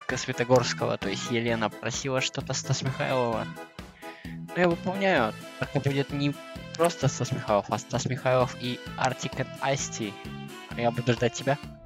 Артика Светогорского, то есть Елена просила что-то Стас Михайлова. Но я выполняю, только будет не просто Стас Михайлов, а Стас Михайлов и Артик and Асти. Я буду ждать тебя.